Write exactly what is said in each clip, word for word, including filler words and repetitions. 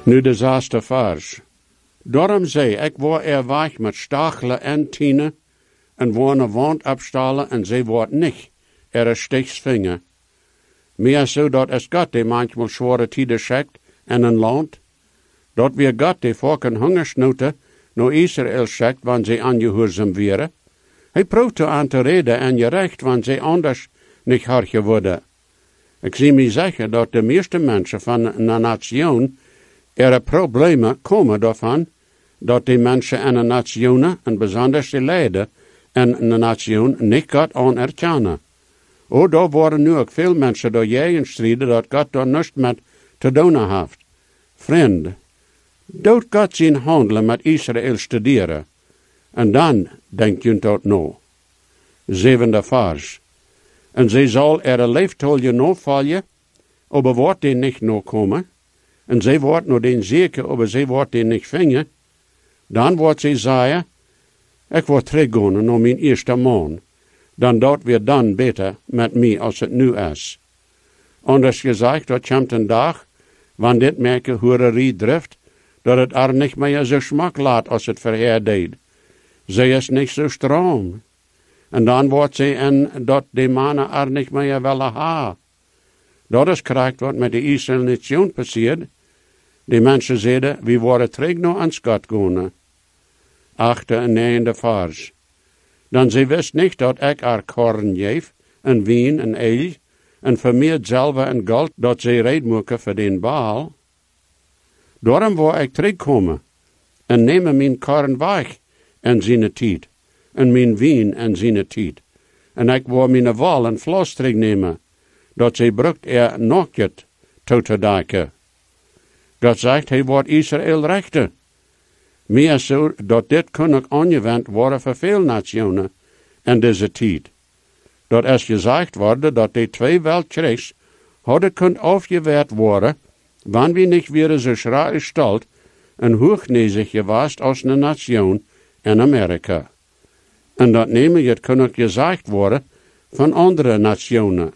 Nu de zesde vers. Daarom zei ik, waar er weich met stachelen en tienen, en waar een wand opstalen, en zij wordt niet, er een stichsvinger. Meer zo dat es God die manchmal zware tijden schickt en een land, dat weer God die volk een hungersnote naar Israël schickt, wanneer zij aangehoorzaam wären. Hij proeft aan te reden en je recht, wanneer zij anders niet hard worden. Ik zie me zeggen dat de meeste mensen van een nation er problemen komen daarvan, dat die mensen en een nation, en besonders die leden, en een nation niet God anerkennen. O, daar worden nu ook veel mensen door jij strijden dat God daar niets met te doen heeft. Vriend, doet God zijn handelen met Israël studeren. En dan denkt je dat nou. Zevende vers. En zij zal er een leeftalje nou vallen, aber wordt die niet nou komen. En zij wordt nou den zeker, aber zij wordt die niet vingen. Dan wordt zij zeggen, ik word teruggaan naar mijn eerste man. Dan dat weer dan beter met mij als het nu is. Anders gezegd, dat komt een dag, wanneer dit merken hoererie drift, dat het er niet meer zo smak laat als het verheer deed. Zij is niet zo strong. En dan wordt zij en dat de mannen er niet meer willen ha. Dat is correct wat met de Israël nation passiert. Die mensen zeiden, we worden terug naar ons God gaan. Achte en negende vers. Dan zij wist niet dat ik haar korn geef, en wien en eil, en vermeerd zilver en goud, dat zij reed moeken voor den Baal. Daarom wou ik terugkomen, en nemen mijn korn weg, en zijn tijd, en mijn wien en zijn tijd. En ik wou mijn wal en vlas terugnemen, dat zij brukt er nog het toe te dijken. God zegt, hij wordt Israël rechten. Meer zo, dat dit kan ook aangewend worden voor veel nationen in deze tijd. Dat is gezegd worden, dat die twee weltkrigs hadden kunnen afgeweerd worden, wanneer we niet weer zo schraal gesteld en hoognezig geweest als een nation in Amerika. En dat nemen het kan ook gezegd worden van andere nationen.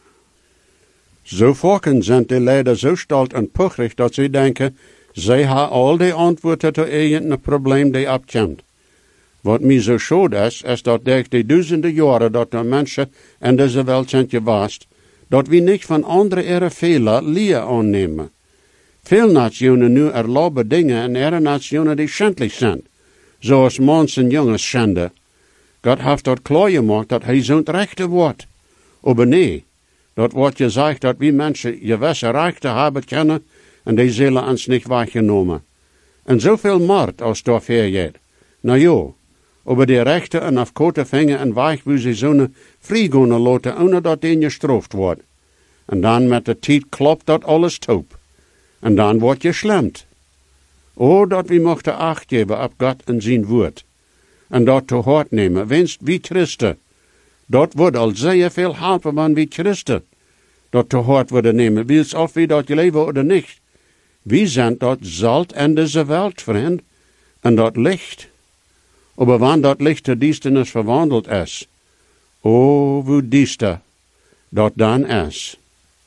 Zo volken zijn die leider zo stolz en puchrig dat ze denken, zij hebben al die antwoorden tot een probleem die opkomt. Wat mij zo schade is, is dat durch die duizenden jaren dat de mensen in deze wereld zijn geweest, dat we niet van andere ihre Fehler leer aannemen. Veel nationen nu erlauben dingen en ihre nationen die schändlich zijn, zoals mans en jongens schande. God heeft dat klaar gemaakt dat hij zo'n rechte wordt. Aber nee, dat wordt gezegd dat we mensen gewisse rechten hebben kunnen en die zullen ons niet weggenomen. En zoveel moord als daar vergeet. Nou ja, aber die rechten en afkoten vingen en weg wie ze zo'n vrij gaan laten, ohne dat die gestraft wordt. En dan met de tijd klopt dat alles top. En dan wordt je slemt. O, dat we mochten acht geven op God en zijn woord. En dat te hard nemen, winst wie Christen. Dat wordt al zeer veel helpen van wie Christen. Dat te hard worden nemen, wils of we dat leven oder niet. Wie zijn dat zalt in deze wereld, vriend, en dat licht. Aber wanneer dat licht de duisternis verwandeld is, o, hoe duister dat dan is.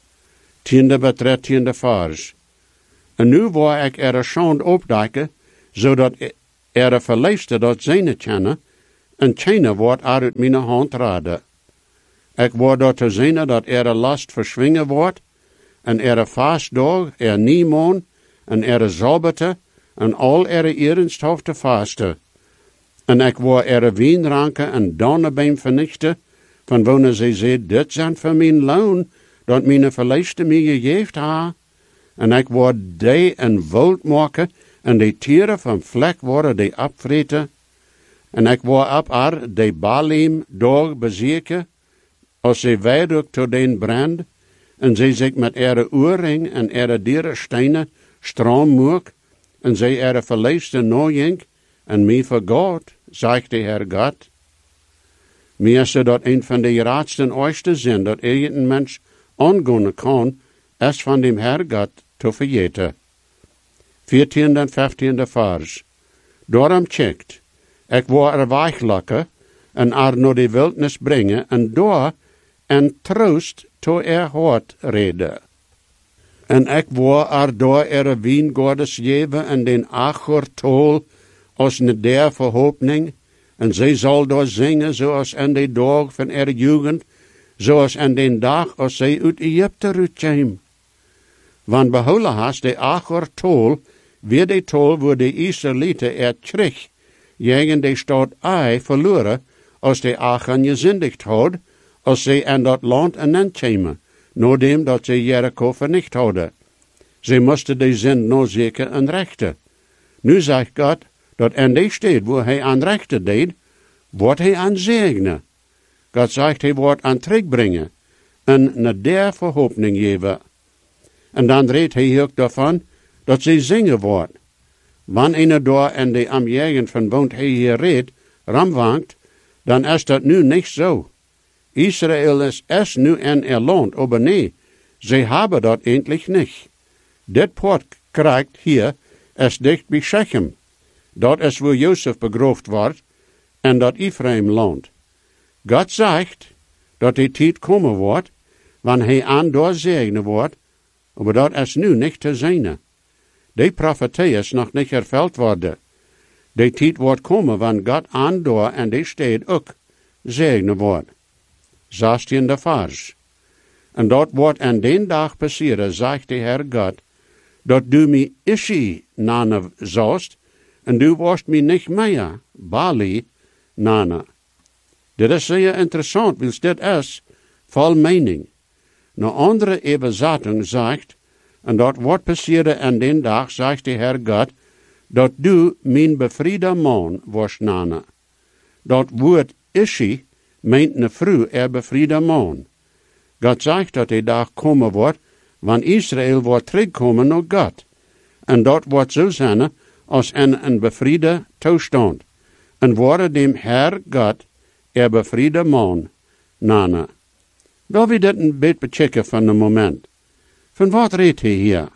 Tiende bij tiende vers. En nu wou ik er een schand opduiken, zodat er een verleefste dat zijne kennen, en kennen wordt uit mijn hand raden. Ik wou dat te zien dat er een last verschwingen wordt, en er een vastdag, er niemand, en er een sabbat, en al er ernst te vasten. En ik wou er een wien ranken en dannenbeem vernichten, van wanneer zij zei, dit zijn voor mijn loon, dat mijn verleefste mij gegeven ha. En ik wou die een woud maken, en die tieren van vlek worden die opvreten. En ik wou op haar die Baalim door bezeken, als zij weidelijk tot den brand, en zij zich met ere oorring en ere dieren stenen stram moek, en zij ere verleefste nooit en mij vergaat, zegt de Heer God. Meer is dat een van de raadsten oosten zijn dat een mens aangaan kan, is van dem Heer God te vergeten. Veertiende en vijftiende vers. Daarom checkt, ik wou er weglokken en er naar de wildnis brengen en door en troost to er hart reden. En ik wou er door er wien Gottes geven en den achtertol als ne der verhoopning, en zij zal door zingen zoals in de dag van er jugend, zoals in den dag als zij uit Egypte uitkwam. Want behouden hast de achtertol, weer de tol waar de Israëlieten er kreeg, jegen de stad Ai verloren, als de Achan gezindigd had, als zij in dat land en dan kwamen, nadat dat zij Jericho vernicht hadden. Zij moesten de zin nou zeker en rechten. Nu zegt God, dat in de stad waar hij aan rechten deed, wordt hij aan zegenen. God zegt, hij wordt aan terugbrengen, en naar der verhoopning geven. En dan redt hij ook daarvan, dat zij zingen wordt. Wanneer een door in de omgeving van woont hij hier redt, ramwankt, dan is dat nu niet zo. Israël is, is nu in er land, aber nee, zij hebben dat eindelijk niet. Dit poort krijgt hier, is dicht bij Shechem. Dat is waar Jozef begroofd wordt, en dat Ephraim land. God zegt, dat die tijd komen wordt, wanneer hij aan door zegenen wordt, maar dat is nu niet te zijn. Die profetie is nog niet vervuld worden. Die tijd wordt komen, wanneer God aan door en die stad ook zegenen wordt. zestiende vers. En dat wordt in den dag passeren, zegt de Heer God, dat du mi Ishi nanen zoust, en du worst mi niet meer, Bali, nanen. Dit is zeer interessant, want dit is vol mening. Een andere überzetting zegt, en dat wordt passeren in den dag, zegt de Heer God, dat du mijn bevriede man worst nanen. Dat woord Ishi meint een vrouw er bevriede man. God zegt dat die dag komen wordt, wanneer Israël wordt terugkomen naar God. En dat wordt zo zijn als in een bevriede toestand. En worden dem Heer God er bevriede man nanen. Wil we dit een beetje bechecken van een moment. Van wat redt hij hier?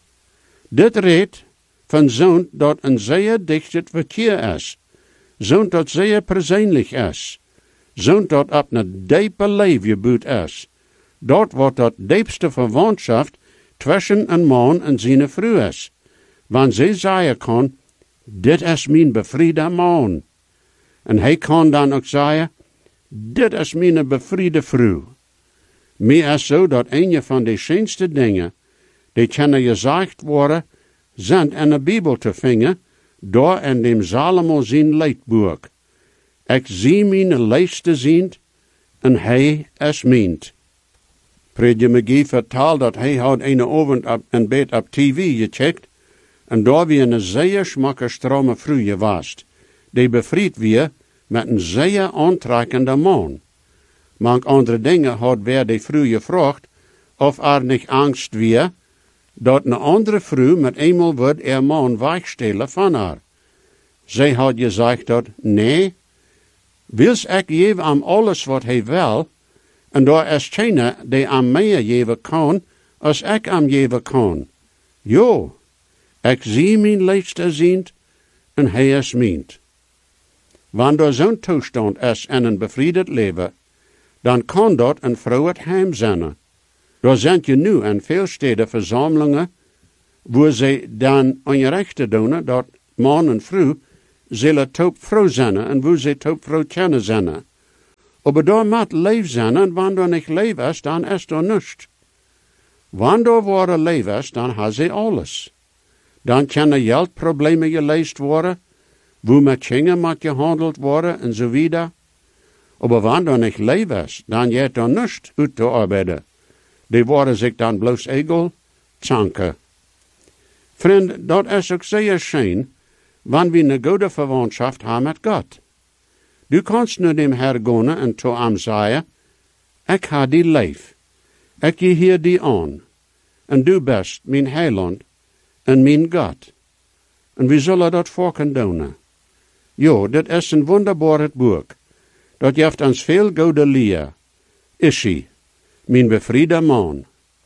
Dit redt van zo'n dat een zeer dicht verkeer is. Zo'n dat zeer persoonlijk is. Zo'n dat op een diepe leven gebouwd is. Dat wordt dat diepste verwantschap tussen een man en zijn vrouw is. Want zij zeggen kan, dit is mijn bevriede man. En hij kan dan ook zeggen, dit is mijn bevriede vrouw. Meer is zo dat een van de schönste dingen, die kunnen gezegd worden, zijn in de Bijbel te vinden, door in dem Salomo zijn leidboek. Ik zie mijn lijste zien, en hij is meent. Prediker McGee vertelt dat hij had een avond op een bed op T V gecheckt, en daar wie een zeer schmakke strome vrouw geweest, die bevrijd weer met een zeer aantrekkende man. Manch andere dingen had weer die vrouw gevraagd, of er niet angst weer, dat een andere vrouw met eenmaal wordt er man wegstelen van haar. Zij had gezegd dat, nee, wils ik geven aan alles wat hij wil, en daar is geen die aan mij geven kan, als ik aan geven kan. Jo, ik zie mijn liefste ziend, en hij is meent. Wanneer zo'n toestand is in een bevrijd leven, dan kan dat een vrouw het heim zijn. Daar zijn je nu in veel steden verzamelingen, waar ze dan onrechten doen, dat man en vrouw zullen top vrouw zijn, en waar ze top vrouw kennen zijn. Maar daar moet leven zijn, en wanneer niet leven is, dan is er niets. Wanneer worden leven is, dan hebben ze alles. Dan kunnen geldproblemen geleest worden, hoe met dingen moet gehandeld worden, en zo verder. Maar wanneer niet leven is, dan je er niets uit te arbeiden. Die worden zich dan bloos egel zanken. Vriend, dat is ook zeer schön, wanneer we een goede verwantschap hebben met God. Du kannst nu dem Herr gaan en zu hem zeggen, ik ha die lief, ik je hier die aan, en du bist mijn heiland en mijn God. En wie zullen dat volken doen? Jo, dat is een wonderbaar boek. Dat geeft ons veel goede leer. Ishi, mijn bevriede man.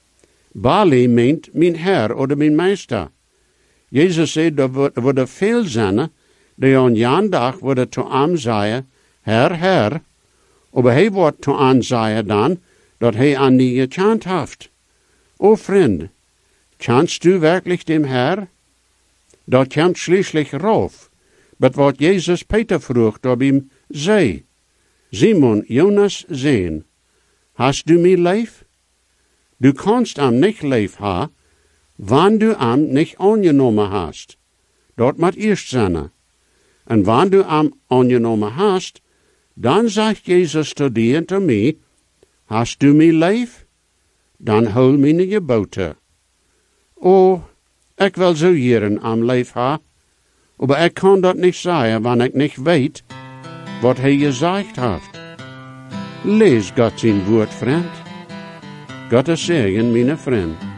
Bali meent mijn Herr oder mijn meester. Jezus zei, er worden veel zijn, die aan jan dag worden te hem zeggen, Herr, Herr, aber hij wordt te hem zeggen dan, dat hij aan die gekend heeft. O vriend, Kannst du wirklich dem Herr? Dort kommt schließlich rauf, bet wat Jesus Peter vroeg ob ihm sei. Simon, Jonas sehen, hast du mir lief? Du kannst am nicht lief ha, wann du am nicht angenommen hast. Dort mat erst sein. Und wann du am angenommen hast, dann sagt Jesus zu dir und zu mir, hast du mir lief? Dann hol meine Gebote. Oh, ich will so jeren am lief ha, aber ich kann dat nicht sagen, wann ich nicht weet, wat hij gesagt hat. Lees Gott sein Wort, Freund. Gottes Segen, meine Freund.